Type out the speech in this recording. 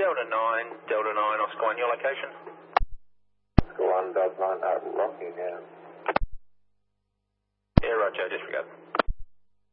Delta 9, Oscar 1, your location? Oscar 1, Delta 9 at Rockingham. Yeah, roger, disregard.